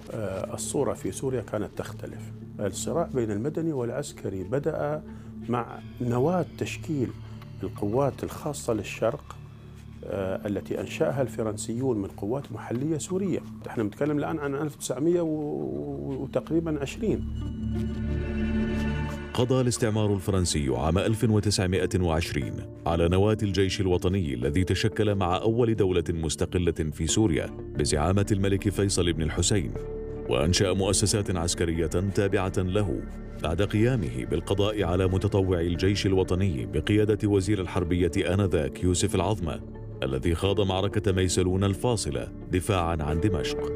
الصورة في سوريا كانت تختلف. الصراع بين المدني والعسكري بدأ مع نواة تشكيل القوات الخاصة للشرق التي أنشأها الفرنسيون من قوات محلية سورية. احنا بنتكلم الآن عن 1900 وتقريبا 20. قضى الاستعمار الفرنسي عام 1920 على نواة الجيش الوطني الذي تشكل مع أول دولة مستقلة في سوريا بزعامة الملك فيصل بن الحسين، وأنشأ مؤسسات عسكرية تابعة له بعد قيامه بالقضاء على متطوعي الجيش الوطني بقيادة وزير الحربية آنذاك يوسف العظمة، الذي خاض معركة ميسلون الفاصلة دفاعا عن دمشق.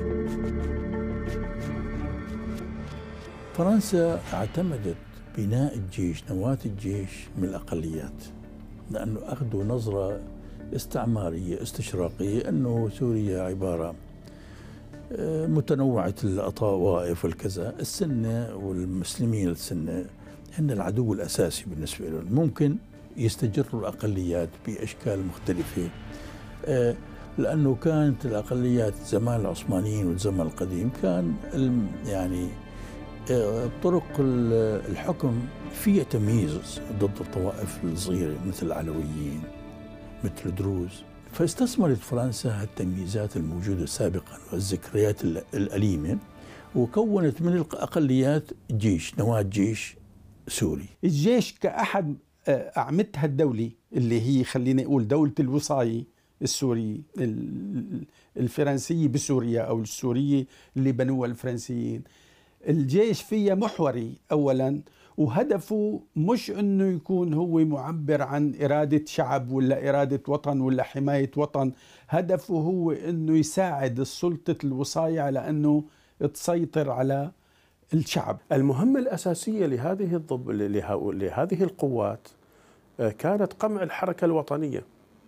فرنسا اعتمدت بناء الجيش، نواة الجيش، من الأقليات، لأنه أخذوا نظرة استعمارية استشراقية أنه سوريا عبارة متنوعة الطوائف والكذا، السنة والمسلمين السنة هن العدو الأساسي بالنسبة لهم، ممكن يستجروا الأقليات بأشكال مختلفة، لأنه كانت الأقليات زمان العثمانيين والزمن القديم كان يعني طرق الحكم فيها تمييز ضد الطوائف الصغيرة مثل العلويين مثل الدروز، فاستثمرت فرنسا هالتمييزات الموجودة سابقا والذكريات الأليمة، وكونت من الأقليات جيش، نواة جيش سوري. الجيش كأحد أعمدتها الدولة اللي هي خلينا نقول دولة الوصاية السوري الفرنسية بسوريا أو السورية اللي بنوها الفرنسيين. الجيش فيها محوري أولا، وهدفه مش أنه يكون هو معبر عن إرادة شعب ولا إرادة وطن ولا حماية وطن، هدفه هو أنه يساعد السلطة الوصاية على أنه تسيطر على الشعب. المهمة الأساسية لهذه القوات كانت قمع الحركة الوطنية،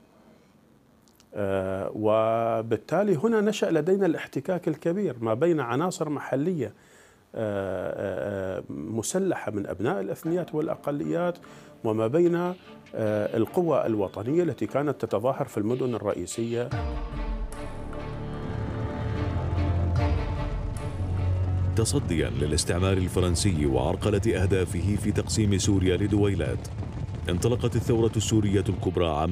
وبالتالي هنا نشأ لدينا الاحتكاك الكبير ما بين عناصر محلية مسلحة من أبناء الأثنيات والأقليات، وما بين القوى الوطنية التي كانت تتظاهر في المدن الرئيسية. تصديا للاستعمار الفرنسي وعرقلة أهدافه في تقسيم سوريا لدويلات، انطلقت الثورة السورية الكبرى عام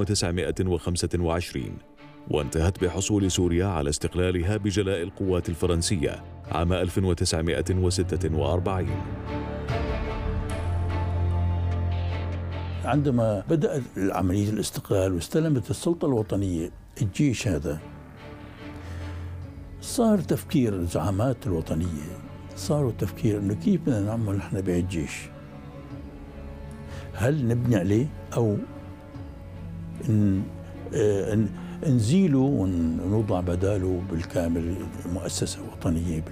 1925، وانتهت بحصول سوريا على استقلالها بجلاء القوات الفرنسية عام 1946. عندما بدأت عملية الاستقلال واستلمت السلطة الوطنية الجيش هذا، صار تفكير الزعامات الوطنية، صاروا تفكير انه كيف بدنا نعمل نحن بهالجيش، هل نبني عليه او نزيله ونوضع بداله بالكامل مؤسسة وطنية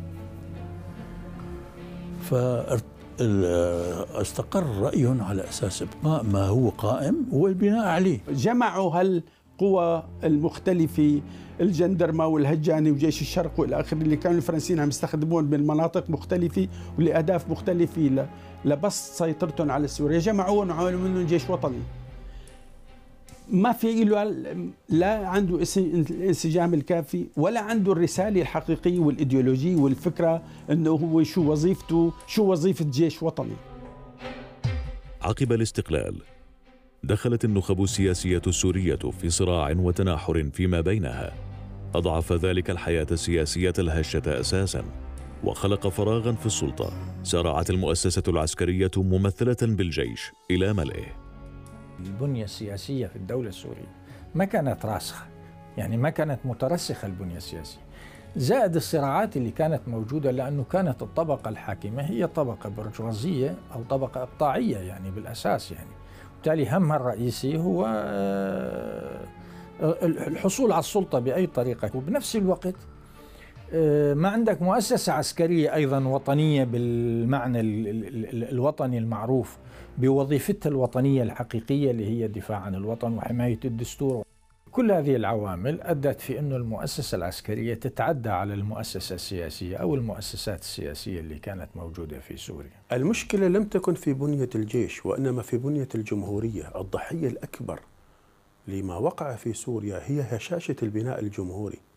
فاستقر رأيهم على أساس إبقاء ما هو قائم والبناء عليه. جمعوا هالقوى المختلفة، الجندرمة والهجاني وجيش الشرق والى اخره، اللي كانوا الفرنسيين عم يستخدمون من مناطق مختلفة ولأهداف مختلفة لبسط سيطرتهم على سوريا، جمعوهم وعملوا منهم جيش وطني. ما في له لا عنده الانسجام الكافي ولا عنده الرسالة الحقيقية والإيديولوجية والفكرة أنه هو شو وظيفته، شو وظيفة جيش وطني. عقب الاستقلال دخلت النخب السياسية السورية في صراع وتناحر فيما بينها، أضعف ذلك الحياة السياسية الهشة أساساً، وخلق فراغاً في السلطة. سارعت المؤسسة العسكرية ممثلة بالجيش إلى ملئه. البنية السياسية في الدولة السورية ما كانت راسخة، يعني ما كانت مترسخة البنية السياسية، زائد الصراعات اللي كانت موجودة، لأنه كانت الطبقة الحاكمة هي طبقة برجوازية أو طبقة إقطاعية يعني بالأساس، يعني بالتالي همها الرئيسي هو الحصول على السلطة بأي طريقة، وبنفس الوقت ما عندك مؤسسة عسكرية أيضا وطنية بالمعنى الوطني المعروف بوظيفتها الوطنية الحقيقية اللي هي الدفاع عن الوطن وحماية الدستور. كل هذه العوامل أدت في أن المؤسسة العسكرية تتعدى على المؤسسة السياسية أو المؤسسات السياسية اللي كانت موجودة في سوريا. المشكلة لم تكن في بنية الجيش وإنما في بنية الجمهورية. الضحية الأكبر لما وقع في سوريا هي هشاشة البناء الجمهوري.